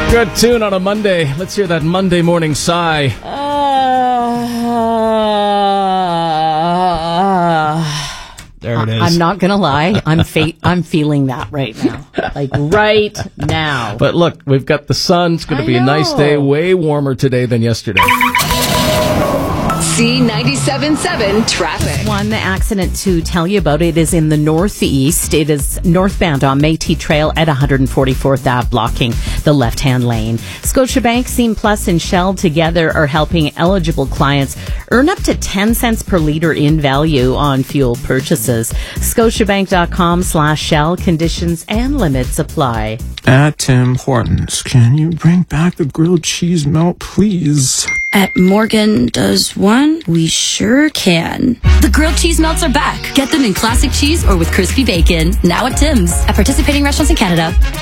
Good tune on a Monday. Let's hear that Monday morning sigh. There it is. I'm not going to lie. I'm feeling that right now. Like right now. But look, we've got the sun. It's going to be a nice day. Way warmer today than yesterday. C97.7 traffic. One accident to tell you about. It is in the northeast. It is northbound on Métis Trail at 144th Ave, blocking the left-hand lane. Scotiabank, Scene Plus, and Shell together are helping eligible clients earn up to 10 cents per litre in value on fuel purchases. Scotiabank.com/Shell. Conditions and limits apply. At Tim Hortons, can you bring back the grilled cheese melt, please? At Morgan Does One, we sure can. The grilled cheese melts are back. Get them in classic cheese or with crispy bacon. Now at Tim's. At participating restaurants in Canada.